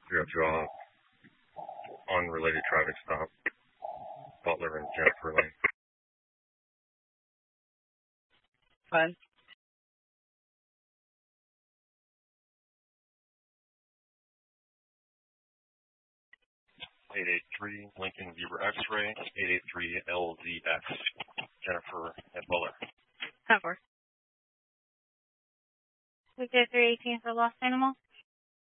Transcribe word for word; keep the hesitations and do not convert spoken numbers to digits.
zero two off. Unrelated traffic stop. Butler and Jennifer Lane. Fun. eight eight three Lincoln Beaver X-ray. eight eight three L Z X. Jennifer and Butler. ten four. We did three eighteen for lost animal.